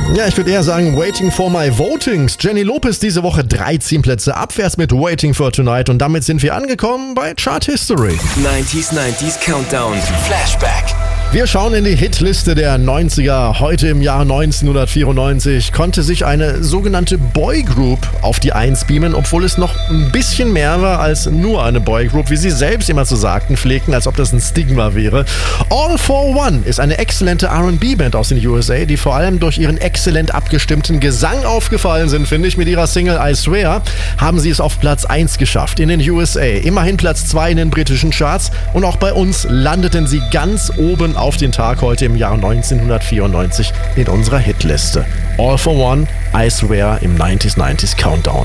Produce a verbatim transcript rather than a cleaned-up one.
Ja, ich würde eher sagen, Waiting for my votings. Jenny Lopez diese Woche dreizehn Plätze abwärts mit Waiting for Tonight und damit sind wir angekommen bei Chart History. neunziger neunziger Countdown Flashback. Wir schauen in die Hitliste der neunziger. Heute im Jahr neunzehnhundertvierundneunzig konnte sich eine sogenannte Boygroup auf die Eins beamen, obwohl es noch ein bisschen mehr war als nur eine Boygroup, wie sie selbst immer zu sagten pflegten, als ob das ein Stigma wäre. All for One ist eine exzellente R and B-Band aus den U S A, die vor allem durch ihren exzellent abgestimmten Gesang aufgefallen sind, finde ich. Mit ihrer Single I Swear haben sie es auf Platz eins geschafft in den U S A. Immerhin Platz zwei in den britischen Charts und auch bei uns landeten sie ganz oben auf den Tag heute im Jahr neunzehnhundertvierundneunzig in unserer Hitliste. All for One, I Swear im neunziger neunziger Countdown.